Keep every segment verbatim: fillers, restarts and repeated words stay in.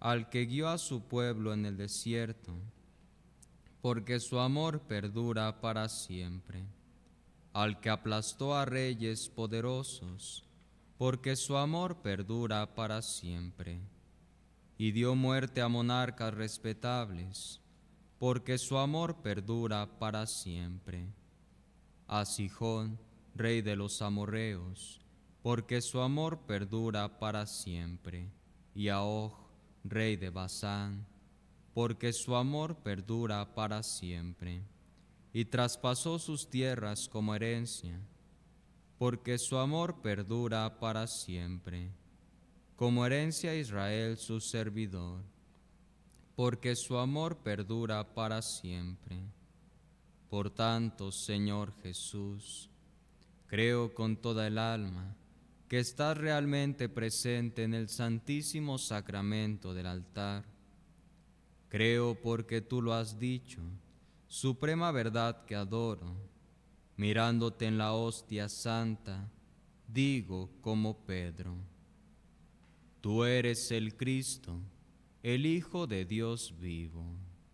al que guió a su pueblo en el desierto, porque su amor perdura para siempre. Al que aplastó a reyes poderosos, porque su amor perdura para siempre. Y dio muerte a monarcas respetables, porque su amor perdura para siempre. A Sihón, rey de los amorreos, porque su amor perdura para siempre. Y a Og, rey de Basán, porque su amor perdura para siempre. Y traspasó sus tierras como herencia, porque su amor perdura para siempre. Como herencia a Israel su servidor, porque su amor perdura para siempre. Por tanto, Señor Jesús, creo con toda el alma que estás realmente presente en el santísimo sacramento del altar. Creo porque tú lo has dicho, suprema verdad que adoro. Mirándote en la hostia santa, digo como Pedro: tú eres el Cristo, el Hijo de Dios vivo.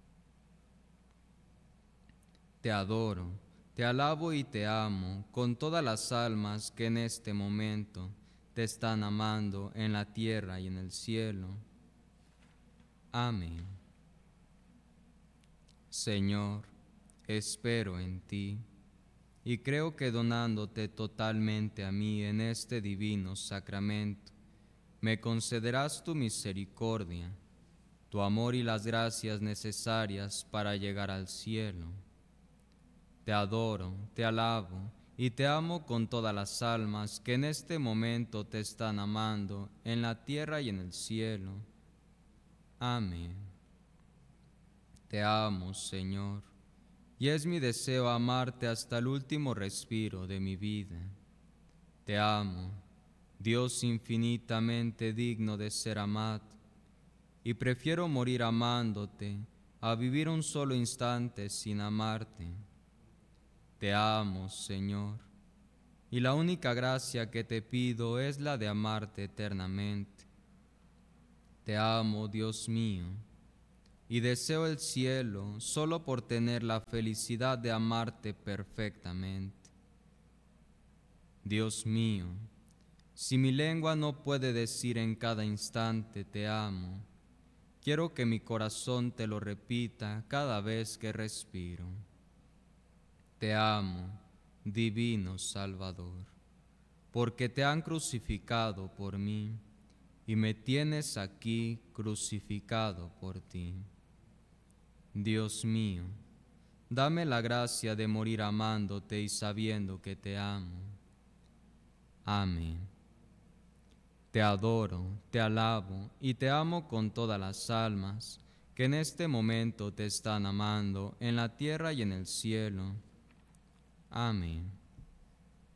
Te adoro, te alabo y te amo con todas las almas que en este momento te están amando en la tierra y en el cielo. Amén. Señor, espero en ti y creo que donándote totalmente a mí en este divino sacramento, me concederás tu misericordia, tu amor y las gracias necesarias para llegar al cielo. Te adoro, te alabo y te amo con todas las almas que en este momento te están amando en la tierra y en el cielo. Amén. Te amo, Señor, y es mi deseo amarte hasta el último respiro de mi vida. Te amo, Dios infinitamente digno de ser amado, y prefiero morir amándote a vivir un solo instante sin amarte. Te amo, Señor, y la única gracia que te pido es la de amarte eternamente. Te amo, Dios mío, y deseo el cielo solo por tener la felicidad de amarte perfectamente. Dios mío, si mi lengua no puede decir en cada instante te amo, quiero que mi corazón te lo repita cada vez que respiro. Te amo, divino Salvador, porque te han crucificado por mí y me tienes aquí crucificado por ti. Dios mío, dame la gracia de morir amándote y sabiendo que te amo. Amén. Te adoro, te alabo y te amo con todas las almas que en este momento te están amando en la tierra y en el cielo. Amén.